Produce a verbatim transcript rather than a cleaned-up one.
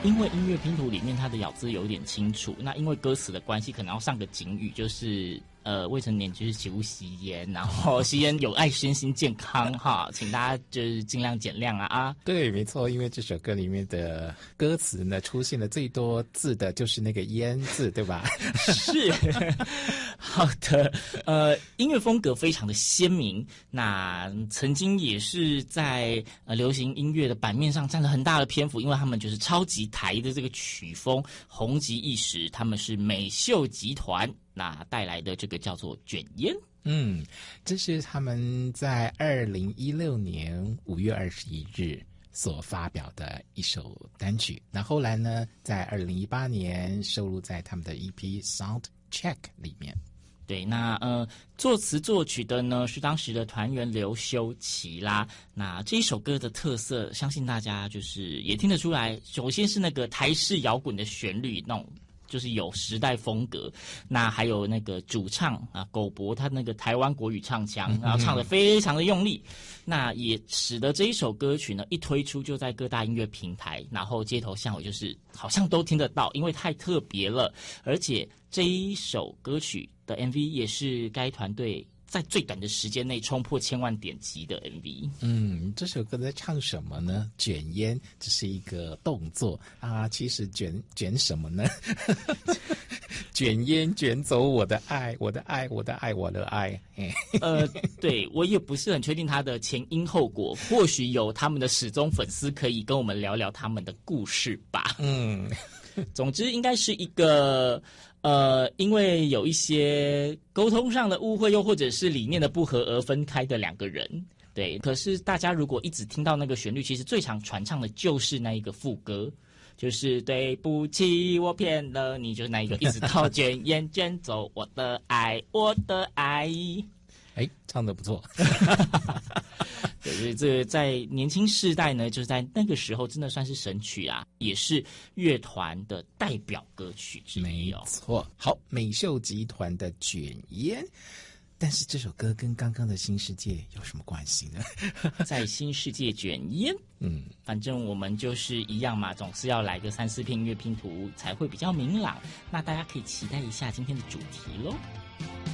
因为音乐拼图里面它的咬字有点清楚，那因为歌词的关系，可能要上个警语，就是呃未成年就是请勿吸烟，然后吸烟有害身心健康哈，请大家就是尽量减量啊啊。 对，没错，因为这首歌里面的歌词呢，出现的最多字的就是那个烟字，对吧？ 是，好的，呃，音乐风格非常的鲜明，那曾经也是在呃流行音乐的版面上占了很大的篇幅，因为他们就是超级台的这个曲风红极一时，他们是美秀集团那带来的这个叫做卷烟。 嗯，这是他们在二零一六年五月二十一日所发表的一首单曲。那后来呢，在二零一八年收录在他们的 E P Sound Check 里面。 对，那呃，作词作曲的呢是当时的团员刘修齐啦。那这一首歌的特色，相信大家就是也听得出来。首先是那个台式摇滚的旋律，那种就是有时代风格。那还有那个主唱啊，狗博他那个台湾国语唱腔，然后唱得非常的用力。那也使得这一首歌曲呢一推出就在各大音乐平台，然后街头巷尾就是好像都听得到，因为太特别了。而且这一首歌曲的 M V 也是该团队在最短的时间内冲破千万点击的 M V。 嗯，这首歌在唱什么呢？卷烟，这是一个动作啊。其实卷卷什么呢？卷烟卷走我的爱，我的爱，我的爱，我的爱。 呃，对，我也不是很确定他的前因后果，或许有他们的始终粉丝可以跟我们聊聊他们的故事吧。 嗯， 总之应该是一个呃，因为有一些沟通上的误会，又或者是理念的不合而分开的两个人。对，可是大家如果一直听到那个旋律，其实最常传唱的就是那一个副歌，就是对不起我骗了你，就是那一个一直到卷烟卷走我的爱我的爱。 哎，唱得不错。 对，所以这个在年轻世代呢，就是在那个时候真的算是神曲啊，也是乐团的代表歌曲之一哦。 没错。好，美秀集团的卷烟。但是这首歌跟刚刚的新世界有什么关系呢？ 在新世界卷烟， 嗯， 反正我们就是一样嘛，总是要来个三四片音乐拼图才会比较明朗。那大家可以期待一下今天的主题咯。